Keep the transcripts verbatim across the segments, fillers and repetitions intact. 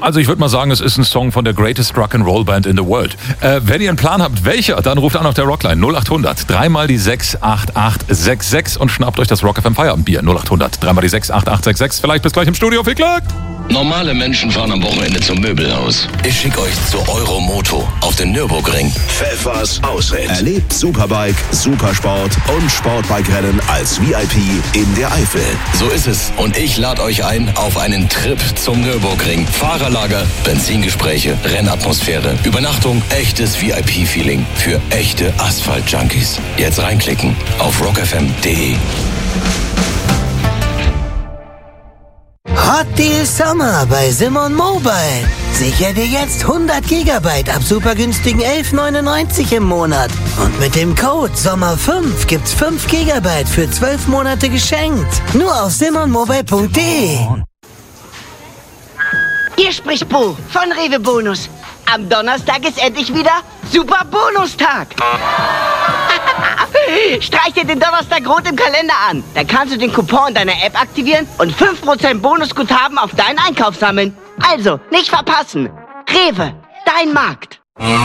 Also ich würde mal sagen, es ist ein Song von der Greatest Rock'n'Roll Band in the World. Äh, wenn ihr einen Plan habt, welcher, dann ruft an auf der Rockline null acht hundert, dreimal die sechs acht acht sechs sechs und schnappt euch das Rock F M Feierabendbier. null acht hundert, dreimal die sechs acht acht sechs sechs. Vielleicht bis gleich im Studio. Viel Glück! Normale Menschen fahren am Wochenende zum Möbelhaus. Ich schicke euch zu Euromoto auf den Nürburgring. Pfeffers Ausritt. Erlebt Superbike, Supersport und Sportbike-Rennen als V I P in der Eifel. So ist es. Und ich lade euch ein auf einen Trip zum Nürburgring. Fahrerlager, Benzingespräche, Rennatmosphäre, Übernachtung, echtes V I P-Feeling für echte Asphalt-Junkies. Jetzt reinklicken auf rock f m punkt d e. Hot Deal Sommer bei Simon Mobile. Sicher dir jetzt hundert Gigabyte ab super günstigen elf neunundneunzig im Monat. Und mit dem Code Sommer fünf gibt's fünf Gigabyte für zwölf Monate geschenkt. Nur auf simon mobile punkt d e. Hier spricht Bo von Rewe Bonus. Am Donnerstag ist endlich wieder Super Bonustag. Streich dir den Donnerstag rot im Kalender an. Dann kannst du den Coupon deiner App aktivieren und fünf Prozent Bonusguthaben auf deinen Einkauf sammeln. Also, nicht verpassen. Rewe, dein Markt.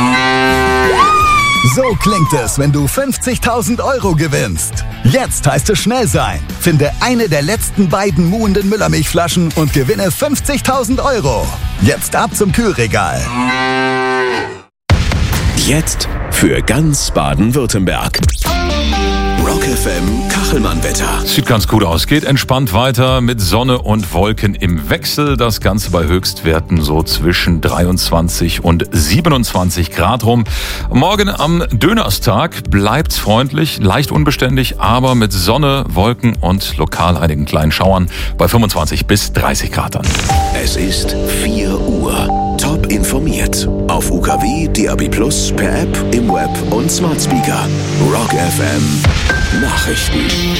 So klingt es, wenn du fünfzigtausend Euro gewinnst. Jetzt heißt es schnell sein. Finde eine der letzten beiden muhenden Müllermilchflaschen und gewinne fünfzigtausend Euro. Jetzt ab zum Kühlregal. Jetzt für ganz Baden-Württemberg. Rock F M Kachelmann-Wetter. Sieht ganz gut aus. Geht entspannt weiter mit Sonne und Wolken im Wechsel. Das Ganze bei Höchstwerten so zwischen dreiundzwanzig und siebenundzwanzig Grad rum. Morgen am Dönerstag bleibt's freundlich, leicht unbeständig, aber mit Sonne, Wolken und lokal einigen kleinen Schauern bei fünfundzwanzig bis dreißig Grad dann. Es ist vier Uhr. Top informiert. Auf U K W, D A B Plus, per App, im Web und Smart Speaker. Rock F M Nachrichten.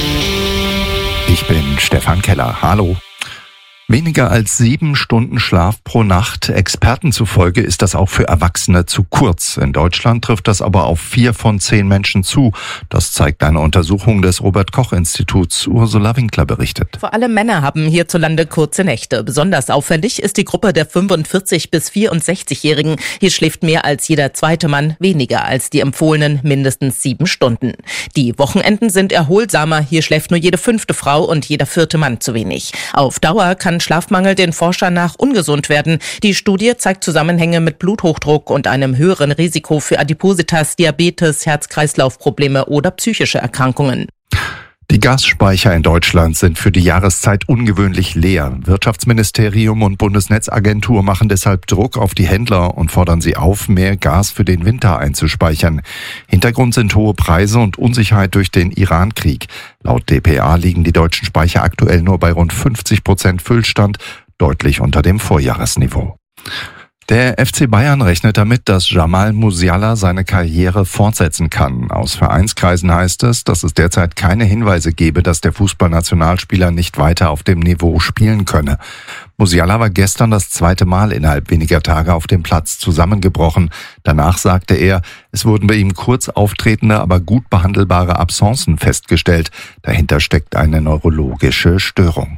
Ich bin Stefan Keller. Hallo. Weniger als sieben Stunden Schlaf pro Nacht. Experten zufolge ist das auch für Erwachsene zu kurz. In Deutschland trifft das aber auf vier von zehn Menschen zu. Das zeigt eine Untersuchung des Robert-Koch-Instituts. Ursula Winkler berichtet. Vor allem Männer haben hierzulande kurze Nächte. Besonders auffällig ist die Gruppe der fünfundvierzig- bis vierundsechzigjährigen. Hier schläft mehr als jeder zweite Mann weniger als die empfohlenen mindestens sieben Stunden. Die Wochenenden sind erholsamer. Hier schläft nur jede fünfte Frau und jeder vierte Mann zu wenig. Auf Dauer kann Schlafmangel den Forschern nach ungesund werden. Die Studie zeigt Zusammenhänge mit Bluthochdruck und einem höheren Risiko für Adipositas, Diabetes, Herz-Kreislauf-Probleme oder psychische Erkrankungen. Die Gasspeicher in Deutschland sind für die Jahreszeit ungewöhnlich leer. Wirtschaftsministerium und Bundesnetzagentur machen deshalb Druck auf die Händler und fordern sie auf, mehr Gas für den Winter einzuspeichern. Hintergrund sind hohe Preise und Unsicherheit durch den Iran-Krieg. Laut D P A liegen die deutschen Speicher aktuell nur bei rund fünfzig Prozent Füllstand, deutlich unter dem Vorjahresniveau. Der F C Bayern rechnet damit, dass Jamal Musiala seine Karriere fortsetzen kann. Aus Vereinskreisen heißt es, dass es derzeit keine Hinweise gebe, dass der Fußballnationalspieler nicht weiter auf dem Niveau spielen könne. Musiala war gestern das zweite Mal innerhalb weniger Tage auf dem Platz zusammengebrochen. Danach sagte er, es wurden bei ihm kurz auftretende, aber gut behandelbare Absenzen festgestellt. Dahinter steckt eine neurologische Störung.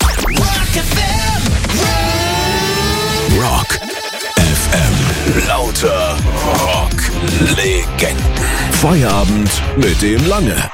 Rock F M. Lauter Rock-Legenden. Feierabend mit dem Lange.